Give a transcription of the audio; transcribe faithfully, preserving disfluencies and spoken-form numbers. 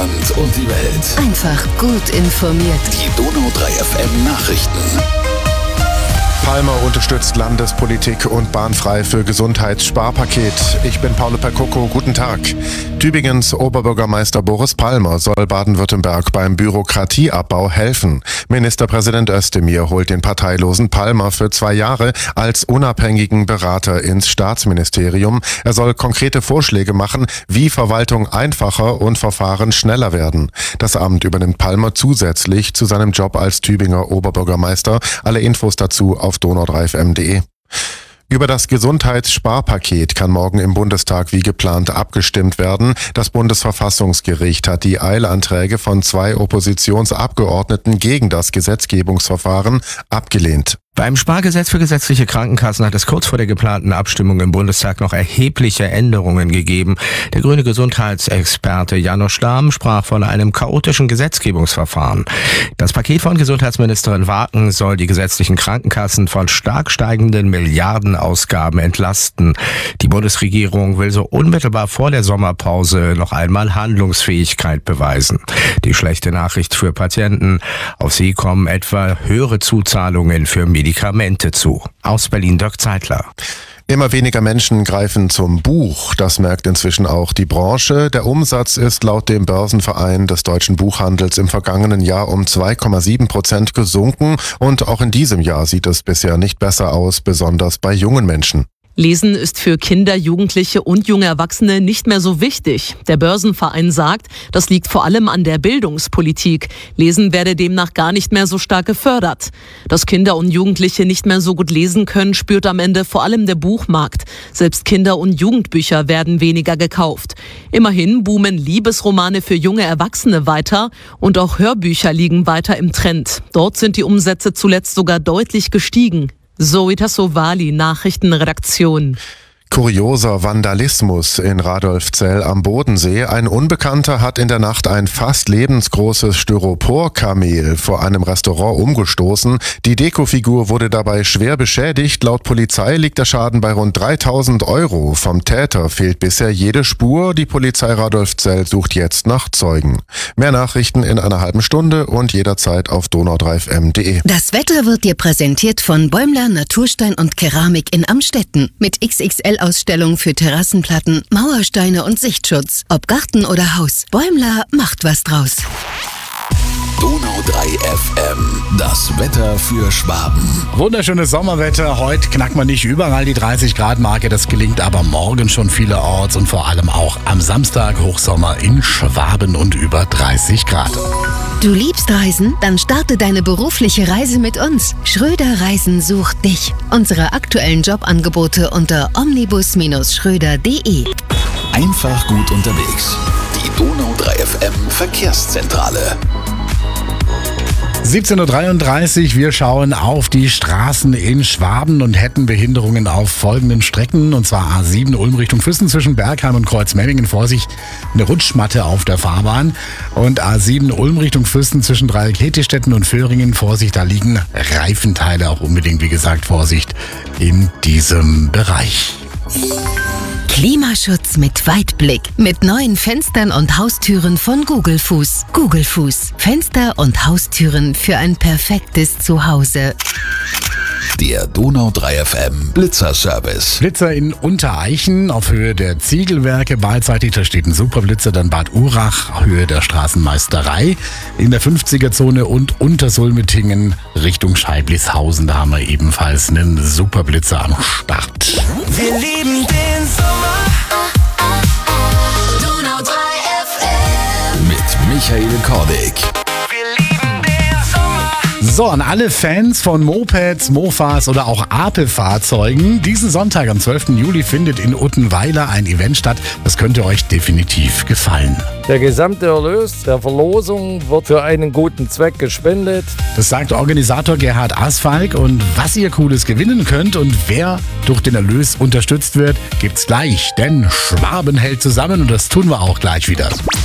Land und die Welt. Einfach gut informiert. Die Donau drei F M Nachrichten. Palmer unterstützt Landespolitik und bahnfrei für Gesundheitssparpaket. Ich bin Paolo Percocco, guten Tag. Tübingens Oberbürgermeister Boris Palmer soll Baden-Württemberg beim Bürokratieabbau helfen. Ministerpräsident Özdemir holt den parteilosen Palmer für zwei Jahre als unabhängigen Berater ins Staatsministerium. Er soll konkrete Vorschläge machen, wie Verwaltung einfacher und Verfahren schneller werden. Das Amt übernimmt Palmer zusätzlich zu seinem Job als Tübinger Oberbürgermeister. Alle Infos dazu auf donau drei F M punkt de. Über das Gesundheitssparpaket kann morgen im Bundestag wie geplant abgestimmt werden. Das Bundesverfassungsgericht hat die Eilanträge von zwei Oppositionsabgeordneten gegen das Gesetzgebungsverfahren abgelehnt. Beim Spargesetz für gesetzliche Krankenkassen hat es kurz vor der geplanten Abstimmung im Bundestag noch erhebliche Änderungen gegeben. Der grüne Gesundheitsexperte Janusz Stamm sprach von einem chaotischen Gesetzgebungsverfahren. Das Paket von Gesundheitsministerin Waken soll die gesetzlichen Krankenkassen von stark steigenden Milliardenausgaben entlasten. Die Bundesregierung will so unmittelbar vor der Sommerpause noch einmal Handlungsfähigkeit beweisen. Die schlechte Nachricht für Patienten: Auf sie kommen etwa höhere Zuzahlungen für Medikamente zu. Aus Berlin Dirk Zeitler. Immer weniger Menschen greifen zum Buch. Das merkt inzwischen auch die Branche. Der Umsatz ist laut dem Börsenverein des deutschen Buchhandels im vergangenen Jahr um zwei Komma sieben Prozent gesunken. Und auch in diesem Jahr sieht es bisher nicht besser aus, besonders bei jungen Menschen. Lesen ist für Kinder, Jugendliche und junge Erwachsene nicht mehr so wichtig. Der Börsenverein sagt, das liegt vor allem an der Bildungspolitik. Lesen werde demnach gar nicht mehr so stark gefördert. Dass Kinder und Jugendliche nicht mehr so gut lesen können, spürt am Ende vor allem der Buchmarkt. Selbst Kinder- und Jugendbücher werden weniger gekauft. Immerhin boomen Liebesromane für junge Erwachsene weiter und auch Hörbücher liegen weiter im Trend. Dort sind die Umsätze zuletzt sogar deutlich gestiegen. Zoe Tassovali, Nachrichtenredaktion. Kurioser Vandalismus in Radolfzell am Bodensee. Ein Unbekannter hat in der Nacht ein fast lebensgroßes Styropor-Kamel vor einem Restaurant umgestoßen. Die Dekofigur wurde dabei schwer beschädigt. Laut Polizei liegt der Schaden bei rund dreitausend Euro. Vom Täter fehlt bisher jede Spur. Die Polizei Radolfzell sucht jetzt nach Zeugen. Mehr Nachrichten in einer halben Stunde und jederzeit auf donau drei F M punkt de. Das Wetter wird dir präsentiert von Bäumler Naturstein und Keramik in Amstetten mit X X L-Ausstellung für Terrassenplatten, Mauersteine und Sichtschutz. Ob Garten oder Haus, Bäumler macht was draus. Donau drei F M, das Wetter für Schwaben. Wunderschönes Sommerwetter. Heute knackt man nicht überall die dreißig Grad Marke. Das gelingt aber morgen schon vielerorts und vor allem auch am Samstag Hochsommer in Schwaben und über dreißig Grad. Du liebst Reisen? Dann starte deine berufliche Reise mit uns. Schröder Reisen sucht dich. Unsere aktuellen Jobangebote unter omnibus Schröder punkt de. Einfach gut unterwegs. Die Donau drei F M Verkehrszentrale. siebzehn Uhr dreiunddreißig, wir schauen auf die Straßen in Schwaben und hätten Behinderungen auf folgenden Strecken, und zwar A sieben Ulm Richtung Füssen zwischen Bergheim und Kreuzmemmingen. Vorsicht, eine Rutschmatte auf der Fahrbahn. Und A sieben Ulm Richtung Füssen zwischen Dreieck-Hettestetten und Föhringen. Vorsicht, da liegen Reifenteile, auch unbedingt, wie gesagt, Vorsicht in diesem Bereich. Klimaschutz mit Weitblick. Mit neuen Fenstern und Haustüren von Google Fuß. Google Fuß. Fenster und Haustüren für ein perfektes Zuhause. Der Donau drei F M Blitzerservice. Blitzer in Untereichen auf Höhe der Ziegelwerke. Beidseitig, da steht ein Superblitzer. Dann Bad Urach, Höhe der Straßenmeisterei. In der fünfziger-Zone und Untersulmetingen Richtung Scheiblishausen. Da haben wir ebenfalls einen Superblitzer am Start. Wir lieben den Sommer. Donau drei F M. Mit Michael Kordig. So, an alle Fans von Mopeds, Mofas oder auch Apel-Fahrzeugen. Diesen Sonntag am zwölften Juli findet in Uttenweiler ein Event statt. Das könnte euch definitiv gefallen. Der gesamte Erlös der Verlosung wird für einen guten Zweck gespendet. Das sagt Organisator Gerhard Asfalk. Und was ihr Cooles gewinnen könnt und wer durch den Erlös unterstützt wird, gibt's gleich. Denn Schwaben hält zusammen und das tun wir auch gleich wieder.